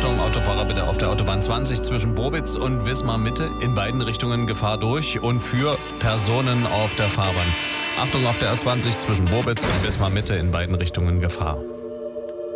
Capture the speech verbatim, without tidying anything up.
Achtung, Autofahrer bitte auf der Autobahn zwanzig zwischen Bobitz und Wismar Mitte in beiden Richtungen Gefahr durch und für Personen auf der Fahrbahn. Achtung, auf der A zwanzig zwischen Bobitz und Wismar Mitte in beiden Richtungen Gefahr.